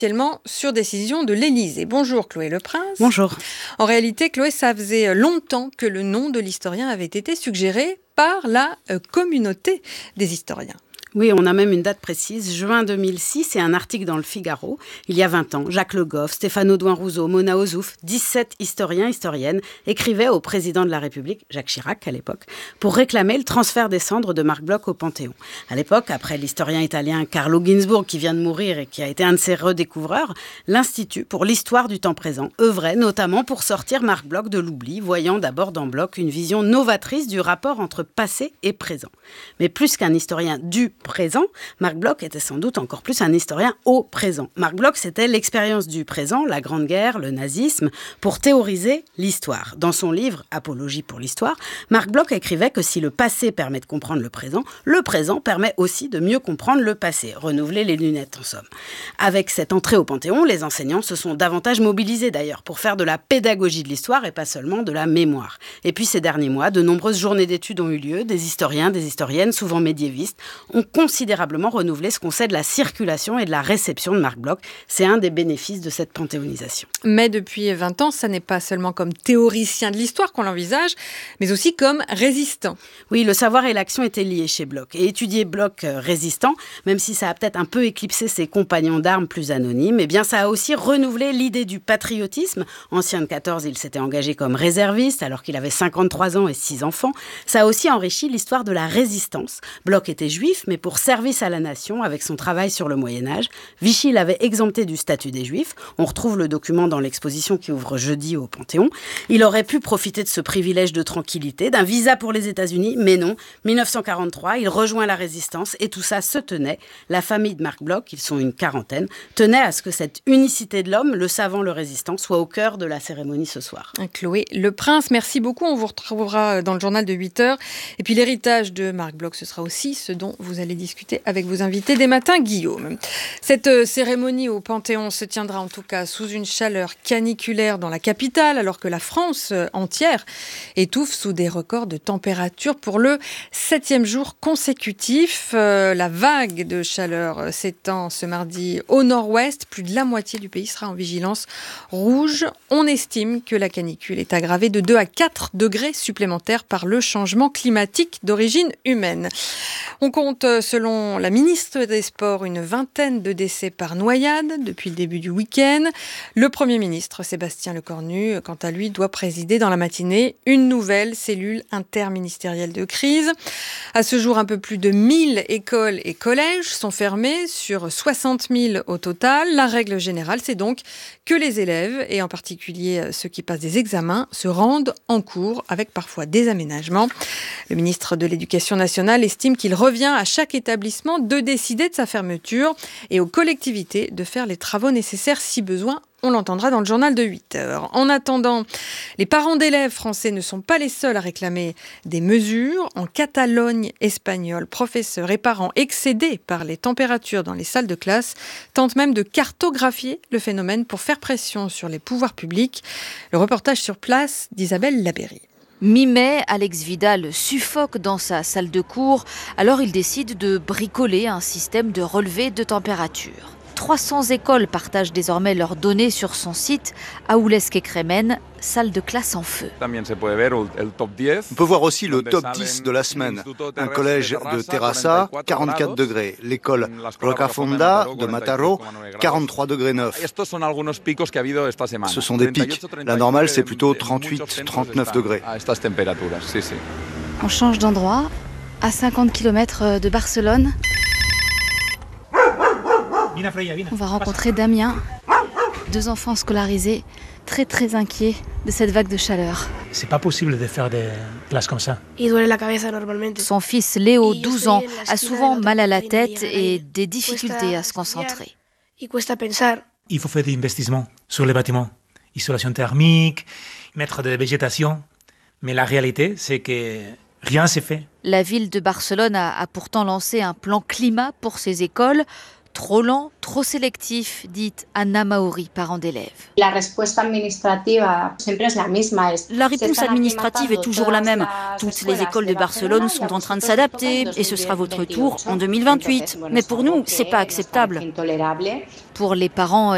sur décision de l'Élysée. Bonjour Chloé Leprince. Bonjour. En réalité, Chloé, ça faisait longtemps que le nom de l'historien avait été suggéré par la communauté des historiens. Oui, on a même une date précise, juin 2006, et un article dans le Figaro. Il y a 20 ans, Jacques Le Goff, Stéphane Audouin-Rousseau, Mona Ozouf, 17 historiens, historiennes, écrivaient au président de la République, Jacques Chirac à l'époque, pour réclamer le transfert des cendres de Marc Bloch au Panthéon. À l'époque, après l'historien italien Carlo Ginzburg, qui vient de mourir et qui a été un de ses redécouvreurs, l'Institut pour l'histoire du temps présent œuvrait notamment pour sortir Marc Bloch de l'oubli, voyant d'abord dans Bloch une vision novatrice du rapport entre passé et présent. Mais plus qu'un historien du présent, Marc Bloch était sans doute encore plus un historien au présent. Marc Bloch, c'était l'expérience du présent, la Grande Guerre, le nazisme, pour théoriser l'histoire. Dans son livre « Apologie pour l'histoire », Marc Bloch écrivait que si le passé permet de comprendre le présent permet aussi de mieux comprendre le passé. Renouveler les lunettes, en somme. Avec cette entrée au Panthéon, les enseignants se sont davantage mobilisés d'ailleurs pour faire de la pédagogie de l'histoire et pas seulement de la mémoire. Et puis ces derniers mois, de nombreuses journées d'études ont eu lieu. Des historiens, des historiennes, souvent médiévistes, ont considérablement renouvelé ce qu'on sait de la circulation et de la réception de Marc Bloch. C'est un des bénéfices de cette panthéonisation. Mais depuis 20 ans, ça n'est pas seulement comme théoricien de l'histoire qu'on l'envisage, mais aussi comme résistant. Oui, le savoir et l'action étaient liés chez Bloch. Et étudier Bloch résistant, même si ça a peut-être un peu éclipsé ses compagnons d'armes plus anonymes, eh bien ça a aussi renouvelé l'idée du patriotisme. Ancien de 14, il s'était engagé comme réserviste alors qu'il avait 53 ans et 6 enfants. Ça a aussi enrichi l'histoire de la résistance. Bloch était juif, mais pour service à la nation avec son travail sur le Moyen-Âge. Vichy l'avait exempté du statut des Juifs. On retrouve le document dans l'exposition qui ouvre jeudi au Panthéon. Il aurait pu profiter de ce privilège de tranquillité, d'un visa pour les États-Unis, mais non. 1943, il rejoint la résistance et tout ça se tenait. La famille de Marc Bloch, ils sont une quarantaine, tenait à ce que cette unicité de l'homme, le savant, le résistant, soit au cœur de la cérémonie ce soir. Chloé Leprince, merci beaucoup. On vous retrouvera dans le journal de 8h. Et puis l'héritage de Marc Bloch, ce sera aussi ce dont vous allez discuter avec vos invités des matins, Guillaume. Cette cérémonie au Panthéon se tiendra en tout cas sous une chaleur caniculaire dans la capitale, alors que la France entière étouffe sous des records de température pour le 7e jour consécutif. La vague de chaleur s'étend ce mardi au nord-ouest. Plus de la moitié du pays sera en vigilance rouge. On estime que la canicule est aggravée de 2 à 4 degrés supplémentaires par le changement climatique d'origine humaine. On compte, selon la ministre des Sports, une vingtaine de décès par noyade depuis le début du week-end. Le Premier ministre, Sébastien Lecornu, quant à lui, doit présider dans la matinée une nouvelle cellule interministérielle de crise. À ce jour, un peu plus de 1000 écoles et collèges sont fermés sur 60 000 au total. La règle générale, c'est donc que les élèves, et en particulier ceux qui passent des examens, se rendent en cours avec parfois des aménagements. Le ministre de l'Éducation nationale estime qu'il revient à chaque établissement de décider de sa fermeture et aux collectivités de faire les travaux nécessaires si besoin. On l'entendra dans le journal de 8h. En attendant, les parents d'élèves français ne sont pas les seuls à réclamer des mesures. En Catalogne espagnole, professeurs et parents excédés par les températures dans les salles de classe tentent même de cartographier le phénomène pour faire pression sur les pouvoirs publics. Le reportage sur place d'Isabelle Labéry. Mi-mai, Alex Vidal suffoque dans sa salle de cours, alors il décide de bricoler un système de relevé de température. 300 écoles partagent désormais leurs données sur son site, Aulesque et Crémen, salle de classe en feu. On peut voir aussi le top 10 de la semaine. Un collège de Terrassa, 44 degrés. L'école Rocafonda de Mataró, 43 degrés 9. Ce sont des pics. La normale, c'est plutôt 38-39 degrés. On change d'endroit, à 50 km de Barcelone. On va rencontrer Damien, 2 enfants scolarisés, très inquiets de cette vague de chaleur. C'est pas possible de faire des classes comme ça. Son fils Léo, 12 ans, a souvent mal à la tête et des difficultés à se concentrer. Il faut faire des investissements sur les bâtiments. Isolation thermique, mettre de la végétation. Mais la réalité, c'est que rien s'est fait. La ville de Barcelone a pourtant lancé un plan climat pour ses écoles. Trop lent, trop sélectif, dit Anna Maori, parent d'élèves. La réponse administrative est toujours la même. Toutes les écoles de Barcelone sont en train de s'adapter et ce sera votre tour en 2028. Mais pour nous, c'est pas acceptable. Pour les parents